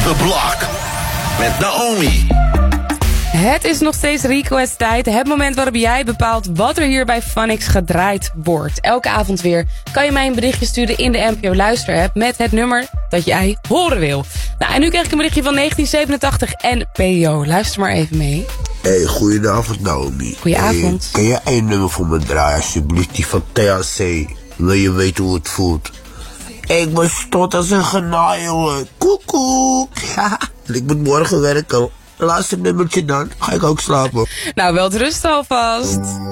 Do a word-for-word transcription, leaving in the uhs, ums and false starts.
The Block. Met Naomi. Het is nog steeds request tijd. Het moment waarop jij bepaalt wat er hier bij Funix gedraaid wordt. Elke avond weer kan je mij een berichtje sturen in de N P O Luister app met het nummer dat jij horen wil. Nou, en nu krijg ik een berichtje van negentien zevenentachtig N P O. Luister maar even mee. Hey, goedenavond Naomi. Goedenavond. Hey, kan jij één nummer voor me draaien alsjeblieft? Die van T H C. Wil je weten hoe het voelt? Ik ben stot als een genaai, jongen. Koekoek. Ik moet morgen werken. Laatste nummertje dan. Ga ik ook slapen. Nou, wel rusten alvast.